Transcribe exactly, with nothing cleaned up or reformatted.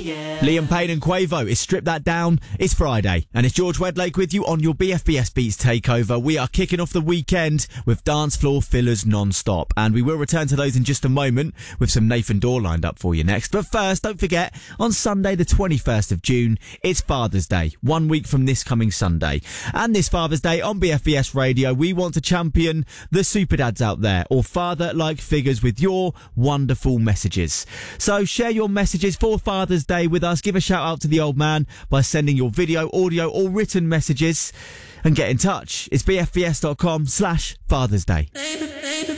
Liam Payne and Quavo is Strip That Down. It's Friday, and it's George Wedlake with you on your B F B S Beats Takeover. We are kicking off the weekend with dance floor fillers non-stop, and we will return to those in just a moment with some Nathan Dorr lined up for you next. But first, don't forget, on Sunday the twenty-first of June, it's Father's Day, one week from this coming Sunday. And this Father's Day on B F B S Radio, we want to champion the super dads out there, or father-like figures, with your wonderful messages. So share your messages for Father's Day with us. Give a shout out to the old man by sending your video, audio or written messages, and get in touch. It's bfbs.com slash Father's Day. Baby, baby.